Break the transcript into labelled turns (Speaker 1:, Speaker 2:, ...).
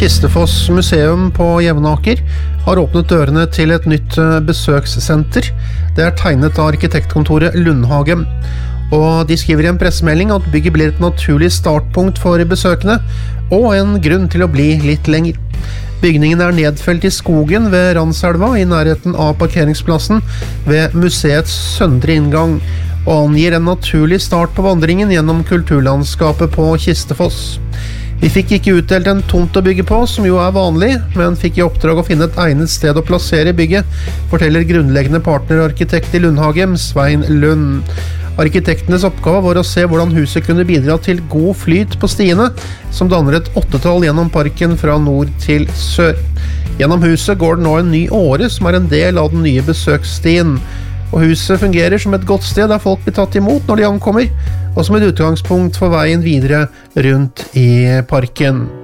Speaker 1: Kistefoss museum på Jevnaker har åpnet dørene til et nytt besøkssenter. Det tegnet av arkitektkontoret Lundhagen. Og de skriver i en pressemelding at bygget blir et naturlig startpunkt for besøkende, og en grunn til å bli litt lenger. Bygningen nedfelt i skogen ved Randselva i nærheten av parkeringsplassen ved museets søndre inngang, og angir en naturlig start på vandringen gjennom kulturlandskapet på Kistefoss. Vi fikk ikke utdelt en tomt å bygge på, som jo vanlig, men fikk i oppdrag å finne et egnet sted å plassere bygget, forteller grunnleggende partnerarkitekt i Lundhagen, Svein Lund. Arkitektenes oppgave var å se hvordan huset kunne bidra til god flyt på stiene, som danner et 8-tall gjennom parken fra nord til sør. Gjennom huset går det nå en ny åre, som en del av den nye besøksstien. Og huset fungerer som et godt sted der folk blir tatt imot når de ankommer, og som et utgangspunkt for veien videre rundt i parken.